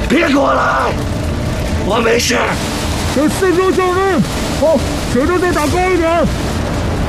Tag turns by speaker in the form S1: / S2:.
S1: 别过来，我没事。
S2: 给四周照明。好，舌头再打高一点。